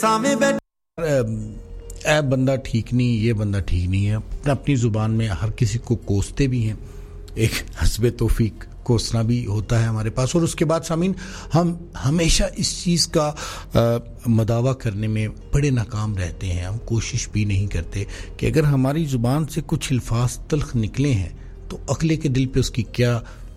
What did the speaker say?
सामने बैठ ए बंदा ठीक नहीं, ये बंदा ठीक नहीं है, अपनी ज़ुबान में हर किसी को कोसते भी हैं, एक हस्बे तौफीक कोसना भी होता है हमारे पास। और उसके बाद सामीन हम हमेशा इस चीज़ का मदावा करने में बड़े नाकाम रहते हैं। हम कोशिश भी नहीं करते कि अगर हमारी ज़ुबान से कुछ अल्फाज तल्ख निकले हैं तो अगले के दिल पे उसकी क्या